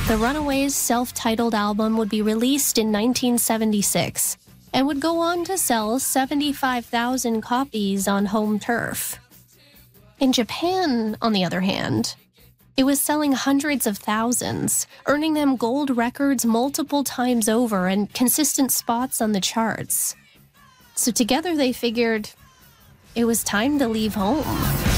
The Runaways' self-titled album would be released in 1976 and would go on to sell 75,000 copies on home turf. In Japan, on the other hand, it was selling hundreds of thousands, earning them gold records multiple times over and consistent spots on the charts. So together they figured it was time to leave home.